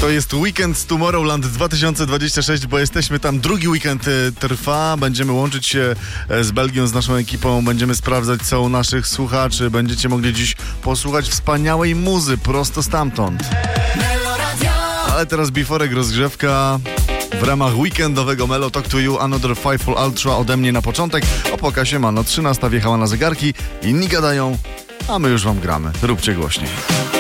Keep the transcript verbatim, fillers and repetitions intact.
To jest weekend Tomorrowland dwa tysiące dwudziesty szósty, bo jesteśmy tam. Drugi weekend trwa. Będziemy łączyć się z Belgią, z naszą ekipą. Będziemy sprawdzać, co u naszych słuchaczy. Będziecie mogli dziś posłuchać wspaniałej muzy prosto stamtąd. Ale teraz biforek, rozgrzewka w ramach weekendowego Melo Talk to You, Another Fiveful Ultra ode mnie na początek. O pokazie Mano, trzynasta wjechała na zegarki, inni gadają, a my już wam gramy. Róbcie głośniej.